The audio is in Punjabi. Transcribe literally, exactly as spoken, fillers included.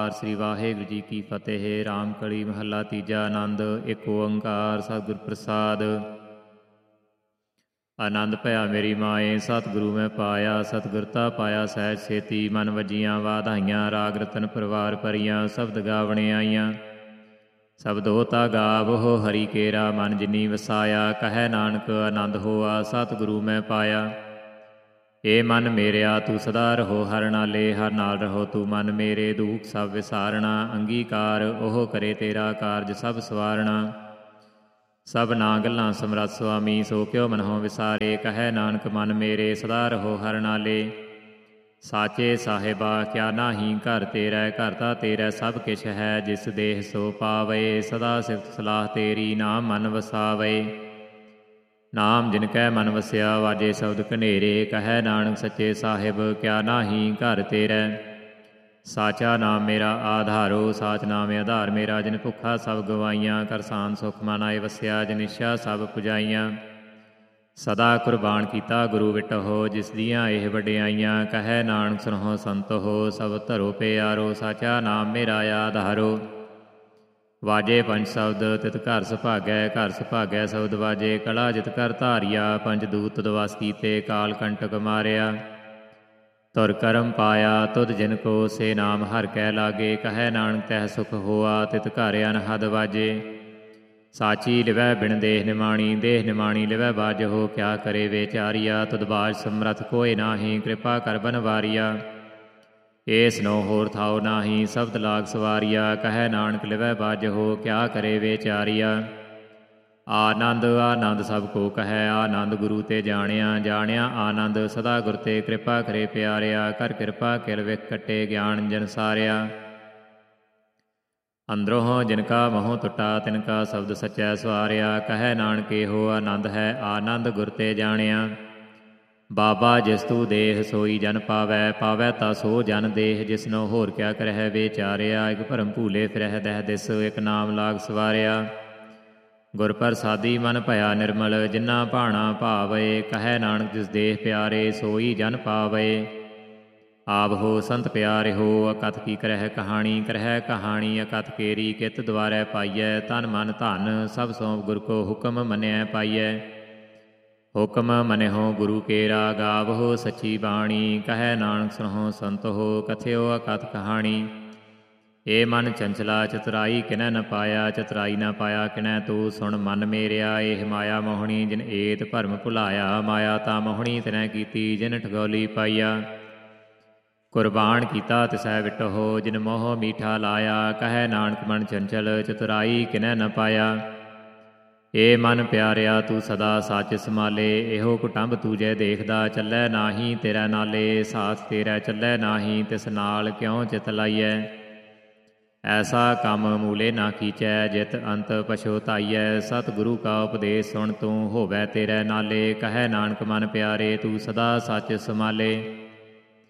ਸ੍ਰੀ ਵਾਹਿਗੁਰੂ ਜੀ ਕੀ ਫਤਿਹ। ਰਾਮ ਕਲੀ ਮਹੱਲਾ ਤੀਜਾ। ਆਨੰਦ। ਇੱਕ ਓੰਕਾਰ ਸਤਿਗੁਰ ਪ੍ਰਸਾਦ। ਆਨੰਦ ਭਇਆ ਮੇਰੀ ਮਾਏ, ਸਤਿਗੁਰੂ ਮੈਂ ਪਾਇਆ। ਸਤਿਗੁਰਤਾ ਪਾਇਆ ਸਹਿਜ ਛੇਤੀ, ਮਨ ਵਜੀਆਂ ਵਾਧਾਈਆਂ। ਰਾਗ ਰਤਨ ਪਰਿਵਾਰ ਭਰੀਆਂ, ਸ਼ਬਦ ਗਾਵਣੇ ਆਈਆਂ। ਸ਼ਬਦੋ ਤਾ ਗਾਵਹੁ ਹਰੀ ਕੇਰਾ, ਮਨ ਜਿਨੀ ਵਸਾਇਆ। ਕਹੈ ਨਾਨਕ ਆਨੰਦ ਹੋਆ, ਸਤਿਗੁਰੂ ਮੈਂ ਪਾਇਆ। ਏ ਮਨ ਮੇਰਿਆ ਤੂੰ ਸਦਾ ਰਹੋ ਹਰ ਨਾਲੇ, ਹਰ ਨਾਲ ਰਹੋ ਤੂੰ ਮਨ ਮੇਰੇ। ਦੁਖ ਸਭ ਵਿਸਾਰਣਾ, ਅੰਗੀਕਾਰ ਉਹ ਕਰੇ ਤੇਰਾ ਕਾਰਜ ਸਭ ਸਵਾਰਣਾ। ਸਭ ਨਾ ਗੱਲਾਂ ਸਮਰੱਥ ਸੁਆਮੀ, ਸੋ ਕਿਉ ਮਨਹੁ ਵਿਸਾਰੇ। ਕਹੈ ਨਾਨਕ ਮਨ ਮੇਰੇ ਸਦਾ ਰਹੋ ਹਰ ਨਾਲੇ। ਸਾਚੇ ਸਾਹਿਬਾ ਕਿਆ ਨਾਹੀ ਘਰ ਤੇਰਾ, ਘਰ ਤਾਂ ਤੇਰਾ ਸਭ ਕਿਛ ਹੈ। ਜਿਸ ਦੇਹ ਸੋ ਪਾਵੇ, ਸਦਾ ਸਿਫਤ ਸਲਾਹ ਤੇਰੀ। ਨਾਮ ਮਨ ਵਸਾਵੇ, ਨਾਮ ਜਿਨ ਕੈ ਮਨ ਵਸਿਆ। ਵਾਜੇ ਸ਼ਬਦ ਘਨੇਰੇ, ਕਹੈ ਨਾਨਕ ਸੱਚੇ ਸਾਹਿਬ ਕਿਆ ਨਾਹੀ ਘਰ ਤੇਰਾ। ਸਾਚਾ ਨਾਮ ਮੇਰਾ ਆਧਾਰੋ, ਸਾਚ ਨਾਮ ਆਧਾਰ ਮੇਰਾ। ਜਿਨ ਭੁੱਖਾ ਸਭ ਗਵਾਈਆਂ, ਕਰਸਾਨ ਸੁਖ ਮਨ ਆਏ ਵਸਿਆ। ਜਿਨ ਇੱਛਾ ਸਭ ਪੁਜਾਈਆਂ, ਸਦਾ ਕੁਰਬਾਨ ਕੀਤਾ ਗੁਰੂ ਵਿਟਹੁ। ਜਿਸ ਦੀਆਂ ਇਹ ਵਡਿਆਈਆਂ, ਕਹੈ ਨਾਨਕ ਸੁਣਹੁ ਸੰਤੋ। ਸਭ ਧਰੋ ਪਿਆਰੋ, ਸਾਚਾ ਨਾਮ ਮੇਰਾ ਆਧਾਰੋ। ਵਾਜੇ ਪੰਜ ਸ਼ਬਦ ਤਿਤ ਘਰ ਸੁਭਾਗੈ, ਘਰ ਸੁਭਾਗੈ ਸ਼ਬਦ ਵਾਜੇ। ਕਲਾ ਜਿਤ ਕਰ ਧਾਰਿਆ, ਪੰਜ ਦੂਤ ਤਦਵਾਸ ਕੀਤੇ। ਕਾਲ ਕੰਟਕ ਮਾਰਿਆ, ਤੁਰ ਕਰਮ ਪਾਇਆ। ਤੁਧ ਜਿਨ ਕੋ ਸੇ ਨਾਮ ਹਰਿ ਕੈ ਲਾਗੇ। ਕਹੈ ਨਾਨਕ ਤਹਿ ਸੁਖ ਹੋਆ, ਤਿਤ ਘਰ ਅਨਹਦ ਵਾਜੇ। ਸਾਚੀ ਲਿਵੈ ਬਿਨ ਦੇਹ ਨਿਮਾਣੀ, ਦੇਹ ਨਿਮਾਣੀ ਲਿਵੈ ਬਾਜਹੁ। ਕਿਆ ਕਰੇ ਵਿਚਾਰੀਆ, ਤੁਧ ਬਾਜ ਸਮਰੱਥ ਕੋਇ ਨਾਹੀ। ਕਿਰਪਾ ਕਰ ਬਨਵਾਰੀਆ, ਏਸ ਨੋ ਹੋਰ ਥਾਉ ਨਾਹੀ। ਸ਼ਬਦ ਲਾਗ ਸਵਾਰੀਆ, ਕਹੈ ਨਾਨਕ ਲਿਵੈ ਬਾਜਹੁ। ਕਿਆ ਕਰੇ ਵਿਚਾਰੀਆ, ਆਨੰਦ ਆਨੰਦ ਸਭ ਕੋ ਕਹੈ। ਆਨੰਦ ਗੁਰੂ ਤੇ ਜਾਣਿਆ, ਜਾਣਿਆ ਆਨੰਦ ਸਦਾ ਗੁਰ ਤੇ। ਕਿਰਪਾ ਕਰੇ ਪਿਆਰਿਆ, ਕਰ ਕਿਰਪਾ ਕਿਲ ਵਿਖ ਕੱਟੇ। ਗਿਆਨ ਜਨ ਸਾਰਿਆ, ਅੰਦਰੋਂ ਜਿਨ ਕਾ ਮੋਹ ਟੁੱਟਾ। ਤਿਨ ਕਾ ਸ਼ਬਦ ਸਚੈ ਸਵਾਰਿਆ। ਕਹੈ ਨਾਨਕ ਇਹੋ ਆਨੰਦ ਹੈ, ਆਨੰਦ ਗੁਰ ਤੇ ਜਾਣਿਆ। ਬਾਬਾ ਜਿਸ ਤੂ ਦੇਹ, ਸੋਈ ਜਨ ਪਾਵੈ। ਪਾਵੈ ਤਾ ਸੋ ਜਨ ਦੇਹ, ਜਿਸਨੋ ਹੋਰ ਕਿਆ ਕਰਹਿ ਵਿਚਾਰਿਆ। ਇਕ ਭਰਮ ਭੂਲੇ ਫਿਰਹਿ ਦਹਿ ਦਿਸ, ਇਕ ਨਾਮ ਲਾਗ ਸਵਾਰਿਆ। ਗੁਰ ਪ੍ਰਸਾਦੀ ਮਨ ਭਇਆ ਨਿਰਮਲ, ਜਿਨਾ ਭਾਣਾ ਭਾਵੇ। ਕਹੈ ਨਾਨਕ ਜਿਸ ਦੇਹ ਪਿਆਰੇ, ਸੋਈ ਜਨ ਪਾਵੇ। ਆਵਹੋ ਸੰਤ ਪਿਆਰਿਓ, ਅਕਥ ਕੀ ਕਰਹਿ ਕਹਾਣੀ। ਕਰਹਿ ਕਹਾਣੀ ਅਕਥ ਕੇਰੀ, ਕਿਤ ਦੁਆਰੈ ਪਾਈਐ। ਤਨ ਮਨ ਧਨ ਸਭ ਸੌਂਪ ਗੁਰ ਕੋ, ਹੁਕਮ ਮੰਨਿਐ ਪਾਈਐ। ਹੁਕਮ ਮੰਨਿਓ ਗੁਰੂ ਕੇਰਾ, ਗਾਵਹੁ ਸੱਚੀ ਬਾਣੀ। ਕਹੈ ਨਾਨਕ ਸੁਣਹੁ ਸੰਤੋ, ਕਥਿਓ ਅਕਥ ਕਹਾਣੀ। ਏ ਮਨ ਚੰਚਲਾ ਚਤੁਰਾਈ ਕਿਨੈ ਨ ਪਾਇਆ। ਚਤੁਰਾਈ ਨ ਪਾਇਆ ਕਿਨੈ ਤੂੰ, ਸੁਣ ਮਨ ਮੇਰਿਆ। ਇਹ ਮਾਇਆ ਮੋਹਣੀ ਜਿਨ ਏਤ ਭਰਮ ਭੁਲਾਇਆ। ਮਾਇਆ ਤਾਂ ਮੋਹਣੀ ਤਿਨੈ ਕੀਤੀ, ਜਿਨ ਠਗੋਲੀ ਪਾਈਆ। ਕੁਰਬਾਨ ਕੀਤਾ ਤਿਸੈ ਵਿਟਹੁ, ਜਿਨ ਮੋਹ ਮੀਠਾ ਲਾਇਆ। ਕਹੈ ਨਾਨਕ ਮਨ ਚੰਚਲ ਚਤੁਰਾਈ ਕਿਨੈ ਨ ਪਾਇਆ। ਏ ਮਨ ਪਿਆਰਿਆ ਤੂੰ ਸਦਾ ਸੱਚ ਸੰਭਾਲੇ। ਇਹੋ ਕੁਟੰਬ ਤੂਜੈ ਦੇਖਦਾ, ਚੱਲੈ ਨਾਹੀ ਤੇਰਾ ਨਾਲੇ। ਸਾਥ ਤੇਰਾ ਚੱਲੈ ਨਾਹੀ, ਤਿਸ ਨਾਲ ਕਿਉ ਚਿਤ ਲਾਈਐ। ਐਸਾ ਕੰਮ ਮੂਲੇ ਨਾ ਕੀਚੈ, ਜਿਤ ਅੰਤ ਪਛੋਤਾਈਐ। ਸਤਿਗੁਰੂ ਕਾ ਉਪਦੇਸ਼ ਸੁਣ ਤੂੰ, ਹੋਵੈ ਤੇਰੇ ਨਾਲੇ। ਕਹੈ ਨਾਨਕ ਮਨ ਪਿਆਰੇ ਤੂੰ ਸਦਾ ਸੱਚ ਸੰਭਾਲੇ।